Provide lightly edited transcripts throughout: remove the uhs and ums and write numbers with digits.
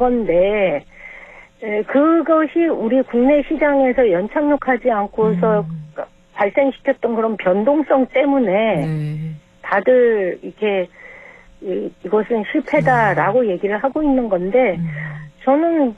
건데 그것이 우리 국내 시장에서 연착륙하지 않고서 발생시켰던 그런 변동성 때문에 다들 이렇게 이것은 실패다라고 얘기를 하고 있는 건데 저는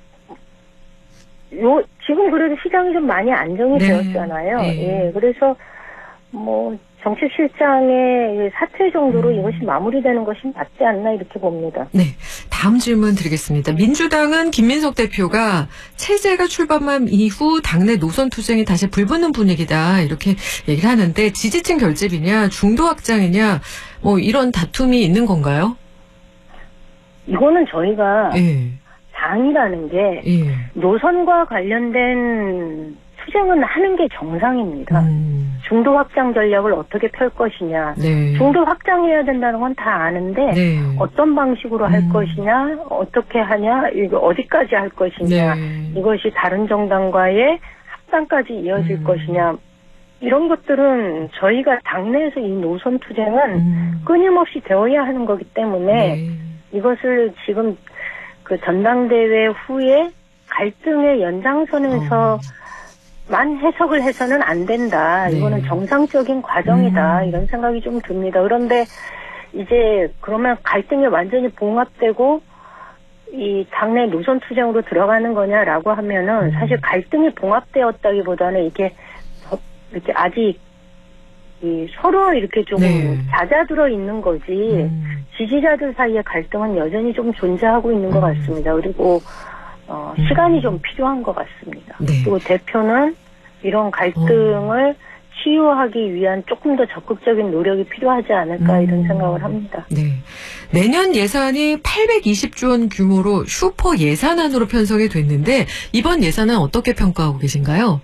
지금 그래도 시장이 좀 많이 안정이 되었잖아요. 예, 그래서 뭐 정책실장의 사퇴 정도로 이것이 마무리되는 것이 맞지 않나 이렇게 봅니다. 네, 다음 질문 드리겠습니다. 민주당은 김민석 대표가 체제가 출범한 이후 당내 노선 투쟁이 다시 불붙는 분위기다 이렇게 얘기를 하는데 지지층 결집이냐 중도 확장이냐 뭐 이런 다툼이 있는 건가요? 이거는 저희가 당이라는 게 노선과 관련된 투쟁은 하는 게 정상입니다. 중도 확장 전략을 어떻게 펼 것이냐. 중도 확장해야 된다는 건 다 아는데 어떤 방식으로 할 것이냐, 어떻게 하냐, 이거 어디까지 할 것이냐, 이것이 다른 정당과의 합당까지 이어질 것이냐. 이런 것들은 저희가 당내에서 이 노선 투쟁은 끊임없이 되어야 하는 거기 때문에 이것을 지금 그 전당대회 후에 갈등의 연장선에서 만 해석을 해서는 안 된다. 이거는 정상적인 과정이다. 이런 생각이 좀 듭니다. 그런데 이제 그러면 갈등이 완전히 봉합되고 이 당내 노선 투쟁으로 들어가는 거냐라고 하면은 사실 갈등이 봉합되었다기보다는 이게 아직 서로 이렇게 좀 잦아들어 있는 거지 지지자들 사이의 갈등은 여전히 좀 존재하고 있는 것 같습니다. 그리고 시간이 좀 필요한 것 같습니다. 그리고 대표는 이런 갈등을 치유하기 위한 조금 더 적극적인 노력이 필요하지 않을까 이런 생각을 합니다. 내년 예산이 820조 원 규모로 슈퍼 예산안으로 편성이 됐는데 이번 예산은 어떻게 평가하고 계신가요?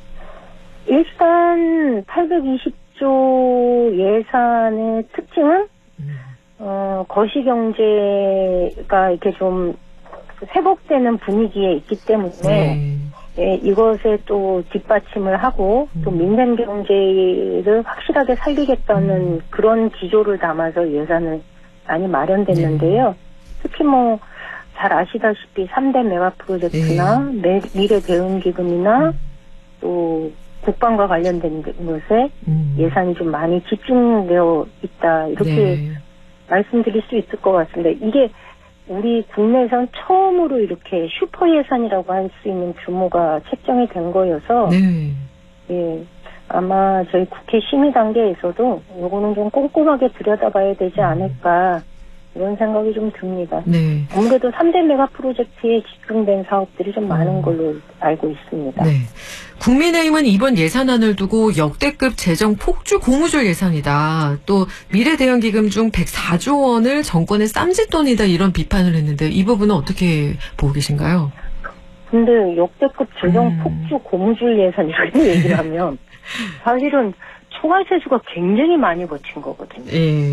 일단 820조 예산의 특징은 거시경제가 이렇게 좀 회복되는 분위기에 있기 때문에 이것에 또 뒷받침을 하고 또 민생 경제를 확실하게 살리겠다는 그런 기조를 담아서 예산을 많이 마련됐는데요. 특히 뭐 잘 아시다시피 3대 메가 프로젝트나 미래 대응 기금이나 또 국방과 관련된 것에 예산이 좀 많이 집중되어 있다 이렇게 말씀드릴 수 있을 것 같습니다. 이게 우리 국내에선 처음으로 이렇게 슈퍼 예산이라고 할 수 있는 규모가 책정이 된 거여서 아마 저희 국회 심의 단계에서도 이거는 좀 꼼꼼하게 들여다봐야 되지 않을까 이런 생각이 좀 듭니다. 아무래도 3대 메가 프로젝트에 집중된 사업들이 좀 많은 걸로 알고 있습니다. 국민의힘은 이번 예산안을 두고 역대급 재정 폭주 고무줄 예산이다. 또 미래대응기금 중 104조 원을 정권의 쌈짓돈이다 이런 비판을 했는데 이 부분은 어떻게 보고 계신가요? 근데 역대급 재정 폭주 고무줄 예산 이렇게 얘기를 하면 사실은 초과 세수가 굉장히 많이 거친 거거든요.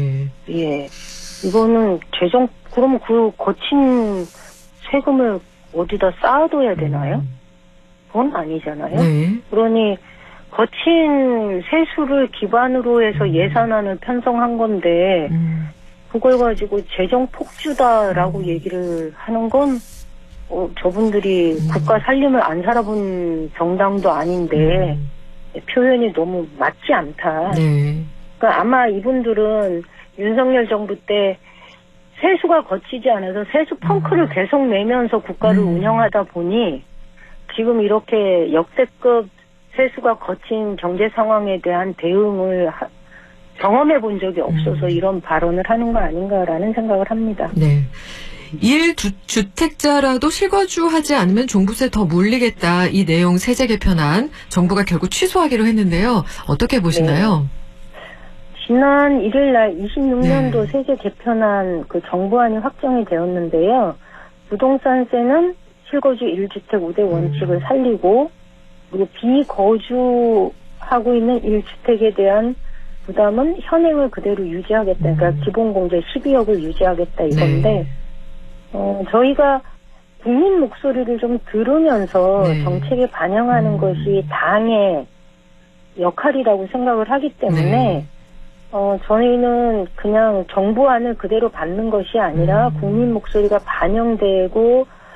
이거는 그럼 그 거친 세금을 어디다 쌓아둬야 되나요? 그건 아니잖아요. 그러니 거친 세수를 기반으로 해서 예산안을 편성한 건데 그걸 가지고 재정 폭주다라고 얘기를 하는 건 저분들이 국가 살림을 안 살아본 정당도 아닌데 표현이 너무 맞지 않다. 그러니까 아마 이분들은 윤석열 정부 때 세수가 거치지 않아서 세수 펑크를 계속 내면서 국가를 운영하다 보니 지금 이렇게 역대급 세수가 거친 경제 상황에 대한 대응을 경험해 본 적이 없어서 이런 발언을 하는 거 아닌가라는 생각을 합니다. 1주택자라도 실거주하지 않으면 종부세 더 물리겠다. 이 내용 세제 개편안 정부가 결국 취소하기로 했는데요. 어떻게 보시나요? 지난 1일 날 26년도 세제 개편안 그 정부안이 확정이 되었는데요. 부동산세는 실거주 1주택 5대 원칙을 살리고 그리고 비거주하고 있는 1주택에 대한 부담은 현행을 그대로 유지하겠다. 그러니까 기본공제 12억을 유지하겠다 이건데 저희가 국민 목소리를 좀 들으면서 정책에 반영하는 것이 당의 역할이라고 생각을 하기 때문에 저희는 그냥 정부안을 그대로 받는 것이 아니라 국민 목소리가 반영되고